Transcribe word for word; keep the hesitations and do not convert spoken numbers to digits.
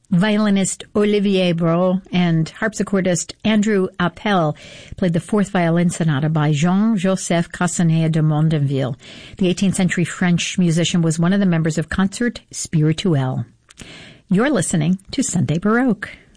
Violinist Olivier Brault and harpsichordist Andrew Appel played the fourth violin sonata by Jean-Joseph Castanet de Mondonville. The eighteenth century French musician was one of the members of Concert Spirituel. You're listening to Sunday Baroque.